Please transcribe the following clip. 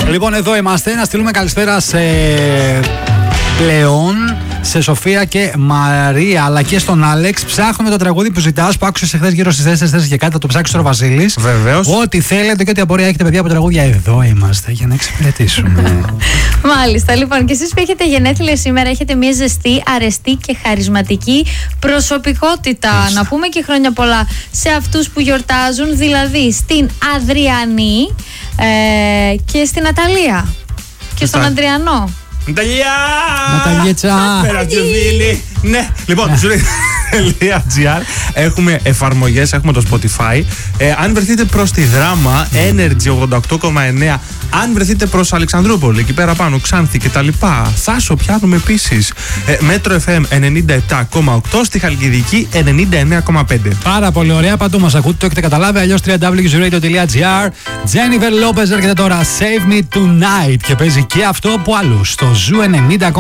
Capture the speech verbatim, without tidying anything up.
Λοιπόν, εδώ είμαστε. Να στείλουμε καλησπέρα σε πλέον σε Σοφία και Μαρία, αλλά και στον Άλεξ. Ψάχνουμε το τραγούδι που ζητάς, που άκουσες εχθές γύρω στις τέσσερις και κάτι. Θα το ψάξει τώρα ο Βασίλης. Βεβαίως. Ό,τι θέλετε και ό,τι απορία έχετε, παιδιά, από τραγούδια, εδώ είμαστε για να εξυπηρετήσουμε. Μάλιστα. Λοιπόν, και εσείς που έχετε γενέθλια σήμερα, έχετε μια ζεστή, αρεστή και χαρισματική προσωπικότητα. Ίστα. Να πούμε και χρόνια πολλά σε αυτούς που γιορτάζουν, δηλαδή στην Αδριανή ε, και στην Ναταλία. Και στον Αντριανό. Ναταλιά! Ναταλιέτσα! Περατζιβίλη! Ναι, λοιπόν, zurich.gr έχουμε εφαρμογές, έχουμε το Spotify. Ε, αν βρεθείτε προς τη Δράμα, Energy ογδόντα οκτώ κόμμα εννέα. Αν βρεθείτε προς Αλεξανδρούπολη, εκεί πέρα πάνω, Ξάνθη και τα λοιπά, Θάσο πιάνουμε επίσης. Ε, Μέτρο εφ εμ ενενήντα επτά κόμμα οκτώ, στη Χαλκιδική ενενήντα εννέα κόμμα πέντε. Πάρα πολύ ωραία, παντού μας ακούτε, το έχετε καταλάβει. Αλλιώς double-u double-u double-u τελεία zuradio.gr. Jennifer Lopez έρχεται τώρα, Save Me Tonight, και παίζει και αυτό που άλλους στο Ζου ενενήντα.